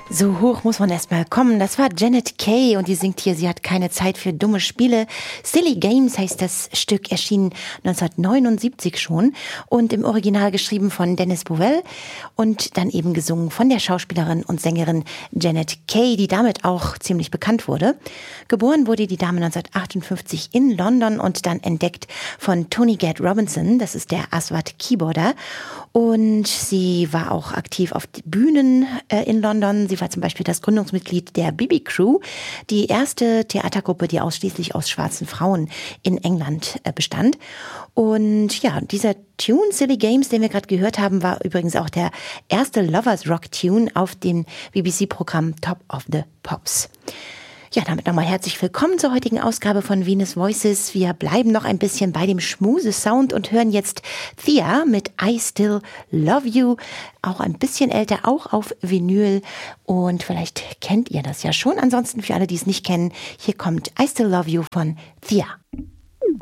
So hoch muss man erstmal kommen. Das war Janet Kay und die singt hier, sie hat keine Zeit für dumme Spiele. Silly Games heißt das Stück, erschien 1979 schon und im Original geschrieben von Dennis Bovell und dann eben gesungen von der Schauspielerin und Sängerin Janet Kay, die damit auch ziemlich bekannt wurde. Geboren wurde die Dame 1958 in London und dann entdeckt von Tony Gad Robinson, das ist der Aswad Keyboarder, und sie war auch aktiv auf Bühnen in London. Sie war zum Beispiel das Gründungsmitglied der BB Crew, die erste Theatergruppe, die ausschließlich aus schwarzen Frauen in England bestand. Und ja, dieser Tune, Silly Games, den wir gerade gehört haben, war übrigens auch der erste Lovers Rock Tune auf dem BBC-Programm Top of the Pops. Ja, damit nochmal herzlich willkommen zur heutigen Ausgabe von Venus Voices. Wir bleiben noch ein bisschen bei dem Schmuse-Sound und hören jetzt Thea mit I Still Love You. Auch ein bisschen älter, auch auf Vinyl. Und vielleicht kennt ihr das ja schon. Ansonsten für alle, die es nicht kennen, hier kommt I Still Love You von Thea.